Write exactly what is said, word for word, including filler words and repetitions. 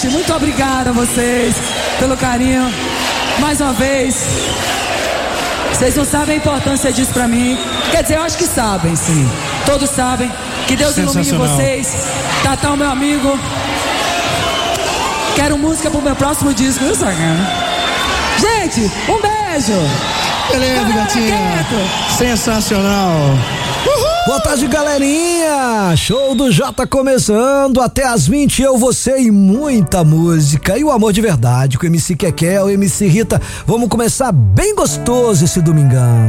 Gente, muito obrigada a vocês pelo carinho. Mais uma vez. Vocês não sabem a importância disso pra mim. Quer dizer, eu acho que sabem, sim. Todos sabem. Que Deus ilumine vocês. Tatá, meu amigo. Quero música pro meu próximo disco, viu, Sacana? Gente, um beijo. Beleza, gatinha. Sensacional. Uhul. Boa tarde, galerinha. Show do Jota começando. Até às vinte, eu, você e muita música. E o amor de verdade com o M C Kekel, M C Rita. Vamos começar bem gostoso esse domingão.